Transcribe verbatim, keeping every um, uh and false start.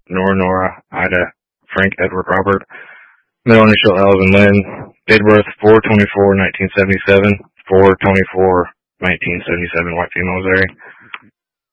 Nora, Nora, Ida, Frank, Edward, Robert. Middle initial Elvin Lynn. Date of birth four twenty-four nineteen seventy-seven. four twenty-four nineteen seventy-seven. White female, Missouri.